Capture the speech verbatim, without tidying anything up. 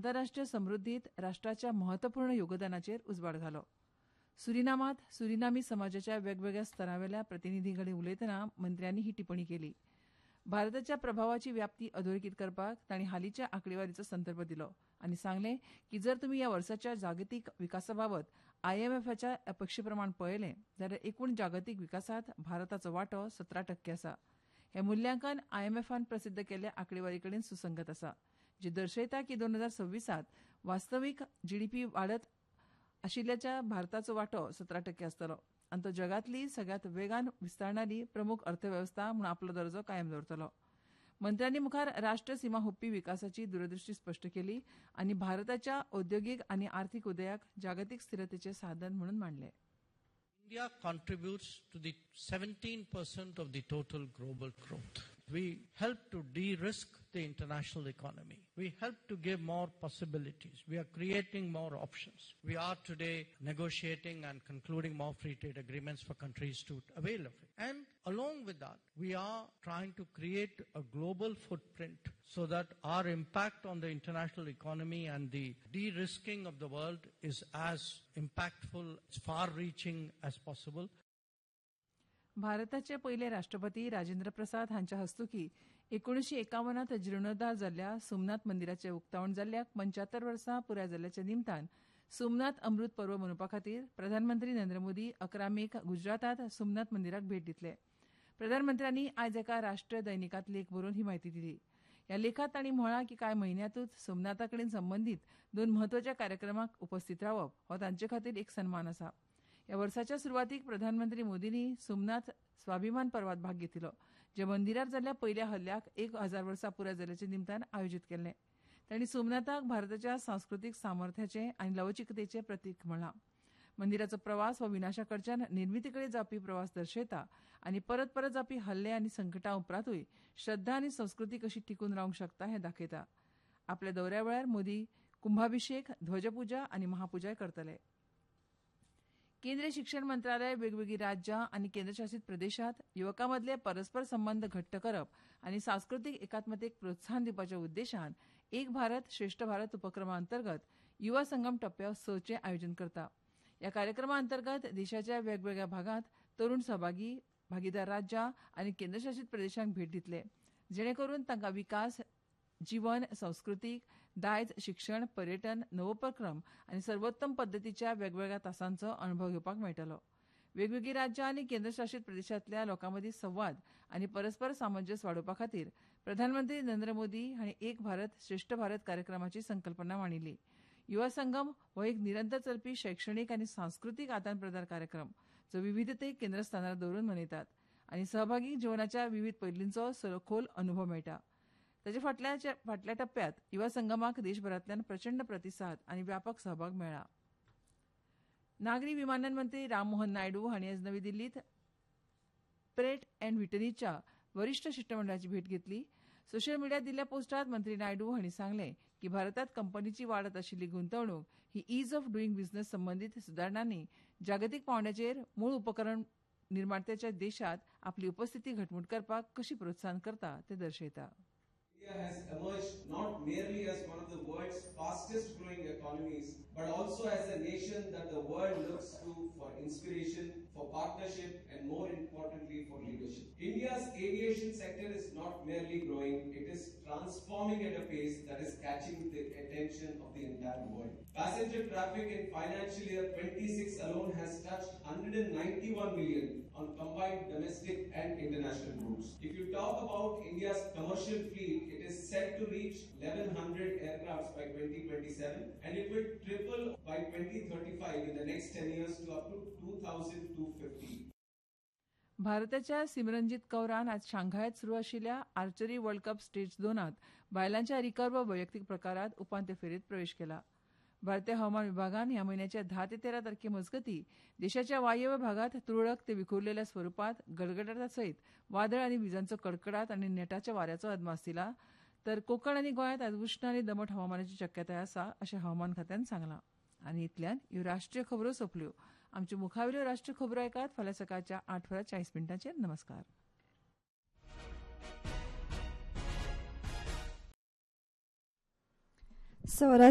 आंतरराष्ट्रीय समृद्धीत राष्ट्राच्या महत्वपूर्ण योगदानाचेर उजवाड घालो. सुरिनामात सुरिनामी समाजाच्या वेगवेगळ्या स्तरावेल्या प्रतिनिधी कडेन उलयतना मंत्र्यांनी ही टिप्पणी केली. भारताच्या प्रभावाची व्याप्ती अधोरेखित करपाक तांणी हालींच्या आंकडेवारीचो संदर्भ दिलो आनी सांगलें की जर तुमी ह्या वर्साच्या जागतीक विकासाबाबत आयएमएफच्या अपेक्षे प्रमाण पळयलें जाल्यार एकूण जागतीक विकासांत भारताचो वांटो सतरा टक्के आसा. हें मुल्यांकन आयएमएफान प्रसिद्ध केल्ल्या आंकडेवारी कडेन सुसंगत आसा, जी दर्शयता की दोन हजार सव्वीसांत वास्तवीक जीडीपी वाडत आशिल्ल्याच्या भारताचो वांटो सतरा टक्के आसतलो आनी तो जगांतली सगळ्यांत वेगान विस्तारणारी प्रमुख अर्थवेवस्था म्हूण आपलो दर्जो कायम दवरतलो. मंत्र्यांनी मुखार राष्ट्र सीमा हुंपी विकासाची दूरदृश्टी स्पश्ट केली आनी भारताच्या औद्योगीक आनी आर्थीक उदयाक जागतीक स्थिरतेचें साधन म्हणून मांडलें. India contributes to the seventeen percent of the total global growth. We help to de-risk the international economy. We help to give more possibilities. We are creating more options. We are today negotiating and concluding more free trade agreements for countries to avail of it. And along with that, we are trying to create a global footprint so that our impact on the international economy and the de-risking of the world is as impactful, as far-reaching as possible. भारताचे पयले राष्ट्रपती राजेंद्र प्रसाद हांच्या हस्तुकी एकोणीशे एकावन्नात जिर्णोद्धार जाल्ल्या सोमनाथ मंदिराचे उक्तावण जाल्ल्याक पंच्याहत्तर वर्सां पुराय जाल्ल्याच्या निमतान सोमनाथ अमृत पर्व मनोवपा खातीर प्रधानमंत्री नरेंद्र मोदी अकरा मेक गुजरातात सोमनाथ मंदिराक भेट दितले. प्रधानमंत्र्यांनी आयज एका राष्ट्रीय दैनिकांत लेख बरोवन ही म्हायती दिली. ह्या लेखांत तांणी म्हळां की कांय म्हयन्यांतूच सोमनाथा कडेन संबंदीत दोन म्हत्वाच्या कार्यक्रमाक उपस्थित रावप हो तांचे खातीर एक सन्मान आसा. ह्या वर्साच्या सुरवातीक प्रधानमंत्री मोदींनी सोमनाथ स्वाभिमान पर्वात भाग घेतिल्लो, जे मंदिरार जाल्ल्या पयल्या हल्ल्याक एक हजार वर्सां पुराय जाल्ल्याचे निमतान आयोजीत केल्लें. तांणी सोमनाथाक भारताच्या सांस्कृतीक सामर्थ्याचें आनी लवचिकतेचें प्रतीक म्हळां. मंदिराचो प्रवास हो विनाशा कडच्यान निर्मिती कडेन जावपी प्रवास दर्शयता आनी परत परत जावपी हल्ले आनी संकटां उपरांतूय श्रद्धा आनी संस्कृती कशी टिकून रावंक शकता हें दाखयता. आपल्या दौऱ्या वेळार मोदी कुंभाभिशेक, ध्वजपुजा आनी महापुजाय करतले. केंद्रीय शिक्षण मंत्रालय वेगवेगळी राज्यां आनी केंद्रशासीत प्रदेशांत युवकां मदले परस्पर संबंद घट्ट करप आनी सांस्कृतीक एकात्मतेक प्रोत्साहन दिवपाच्या उद्देशान एक भारत श्रेष्ठ भारत उपक्रमा अंतर्गत युवा संगम टप्प्या स चें आयोजन करता. ह्या कार्यक्रमा अंतर्गत देशाच्या वेगवेगळ्या भागांत तरुण सहभागी भागीदार राज्यां आनी केंद्रशासीत प्रदेशांक भेट दितले, जेणे करून तांकां विकास, जीवन, संस्कृतीक, दायज, शिक्षण, पर्यटन, नवोपक्रम आनी सर्वोत्तम पद्दतीच्या वेगवेगळ्या तासांचो अणभव घेवपाक मेळटलो. वेगवेगळी राज्यां आनी केंद्रशासीत प्रदेशांतल्या लोकां मदीं संवाद आनी परस्पर सामंजस्य वाडोवपा खातीर प्रधानमंत्री नरेंद्र मोदी हांणी एक भारत श्रेष्ठ भारत कार्यक्रमाची संकल्पना मांडिल्ली. युवा संगम हो एक निरंतर चलपी शैक्षणीक आनी सांस्कृतीक आदान प्रदान कार्यक्रम, जो विविधतेक केंद्रस्थानार दवरून मनयतात आनी सहभागी जिवनाच्या विविध पैलींचो सखोल अनुभव मेळटा. ताचे फाटल्या फाटल्या टप्प्यात युवा संगमाक देशभरांतल्यान प्रचंड प्रतिसाद आनी व्यापक सहभाग मेळ्ळा. नागरी विमानन मंत्री राममोहन नायडू हांणी आयज नवी दिल्लींत प्रेट अँड व्हिटनीच्या वरिश्ठ शिष्टमंडळाची भेट घेतली. सोशल मिडियात दिल्ल्या पोस्टांत मंत्री नायडू हांणी सांगलें की भारतांत कंपनीची वाडत आशिल्ली गुंतवणूक ही ईज ऑफ डुईंग बिझनेस संबंदीत सुदारणांनी जागतीक पांवड्याचेर मूळ उपकरण निर्मात्याच्या देशांत आपली उपस्थिती घटमूट करपाक कशी प्रोत्साहन करता तें दर्शयता. India has emerged not merely as one of the world's fastest growing economies, but also as a nation that the world looks to for inspiration, for partnership, and more importantly for leadership. India's aviation sector is not merely growing, it is transforming at a pace that is catching the attention of the entire world. Passenger traffic in financial year twenty-six alone has touched one hundred ninety-one million on combined domestic and international routes. If you talk about India's commercial fleet, it is set to reach eleven hundred aircrafts by twenty twenty-seven and it will triple by twenty thirty-five in the next ten years to up to two thousand two hundred fifty. भारताच्या सिमरनजीत कौरान आज शांघायत सुरू आशिल्ल्या archery world cup stage दोनात बायलांच्या recurve वैयक्तीक प्रकारात उपांत्य फेरयेत प्रवेश केला. भारतीय हवामान विभागान ह्या म्हयन्याच्या धा ते तेरा तारखे मजगती देशाच्या वायव्य भागात तुरळक ते विखुरलेल्या स्वरुपात गडगडाटा सयत वादळ आनी विजांचो कडकडाट आनी नेटाच्या वाऱ्याचो अदमास दिला, तर कोकण आनी गोंयांत आज उश्ण आनी दमट हवामानाची शक्यताय आसा अशें हवामान खात्यान सांगलां. आनी इतल्यान ह्यो राष्ट्रीय खबरो सोंपल्यो. आमच्यो मुखावेल्यो राष्ट्रीय खबरो ऐकात फाल्यां सकाळच्या आठ वरां चाळीस मिनटांचेर. नमस्कार. स्वरा